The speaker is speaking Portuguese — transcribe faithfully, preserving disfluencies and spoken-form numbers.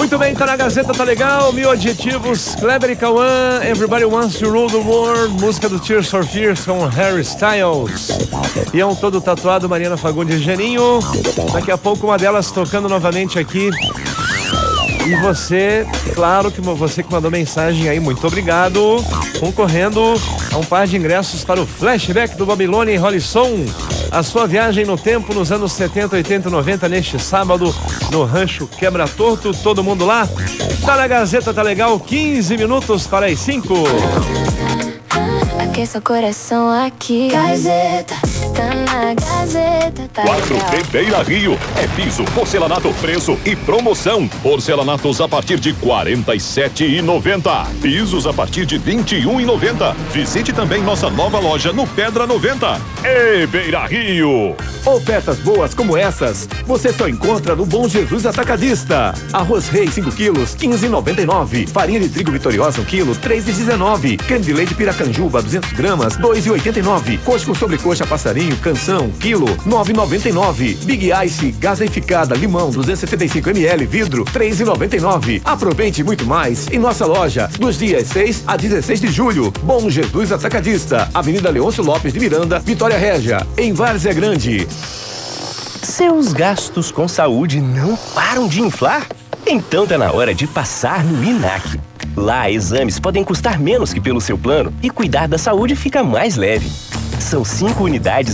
Muito bem, tá na Gazeta, tá legal. Mil adjetivos, Kleber e Cauã, Everybody Wants to Rule the World, música do Tears for Fears com Harry Styles. E é um todo tatuado, Mariana Fagundes e Geninho. Daqui a pouco uma delas tocando novamente aqui. E você, claro que você que mandou mensagem aí, muito obrigado. Concorrendo a um par de ingressos para o Flashback do Babilônia e Holisson. A sua viagem no tempo nos anos setenta, oitenta e noventa neste sábado no Rancho Quebra Torto. Todo mundo lá? Tá na Gazeta, tá legal? quinze minutos para as cinco. Aqueça o coração aqui. Gazeta, tá na Gazeta, tá quatro B Beira Rio. É piso, porcelanato, preço e promoção. Porcelanatos a partir de quarenta e sete reais e noventa centavos. Pisos a partir de vinte e um reais e noventa centavos. Visite também nossa nova loja no Pedra noventa. Ei, Beira Rio! Ofertas boas como essas, você só encontra no Bom Jesus Atacadista. Arroz Rei cinco quilos, quinze reais e noventa e nove centavos. Farinha de trigo Vitoriosa um quilo, três reais e dezenove centavos. Creme de leite Piracanjuba duzentas gramas, dois reais e oitenta e nove centavos. Coxa com sobrecoxa passarinho, canção, quilo, nove reais e noventa e nove centavos. Big Ice, gaseificada, limão, duzentos e setenta e cinco mililitros, vidro, três reais e noventa e nove centavos. Aproveite muito mais em nossa loja, dos dias seis a dezesseis de julho. Bom Jesus Atacadista, Avenida Leôncio Lopes de Miranda, Vitória Régia, em Várzea Grande. Seus gastos com saúde não param de inflar? Então tá na hora de passar no I N A C. Lá, exames podem custar menos que pelo seu plano e cuidar da saúde fica mais leve. São cinco unidades